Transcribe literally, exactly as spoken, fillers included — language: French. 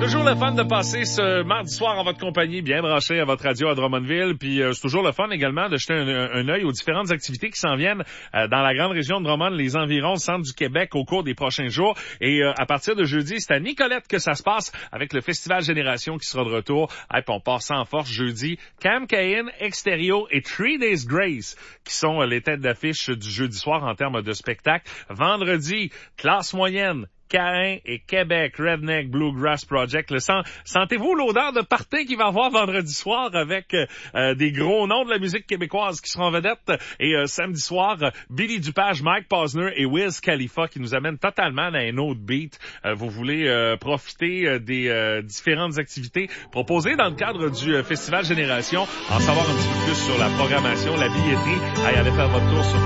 Toujours le fun de passer ce mardi soir en votre compagnie, bien branché à votre radio à Drummondville. Puis euh, c'est toujours le fun également de jeter un, un œil aux différentes activités qui s'en viennent euh, dans la grande région de Drummond, les environs, centre du Québec au cours des prochains jours. Et euh, à partir de jeudi, c'est à Nicolette que ça se passe avec le Festival Génération qui sera de retour. Et puis on part ça en force jeudi. Cam Cain, Extérieur et Three Days Grace qui sont euh, les têtes d'affiche du jeudi soir en termes de spectacle. Vendredi, classe moyenne. Caïn et Québec Redneck Bluegrass Project. Le sent, sentez-vous l'odeur de party qu'il va y avoir vendredi soir avec euh, des gros noms de la musique québécoise qui seront en vedette. Et euh, samedi soir, Billy Dupage, Mike Posner et Wiz Khalifa qui nous amènent totalement à un autre beat. Euh, vous voulez euh, profiter euh, des euh, différentes activités proposées dans le cadre du euh, Festival Génération, en savoir un petit peu plus sur la programmation, la billetterie. Allez, allez faire votre tour sur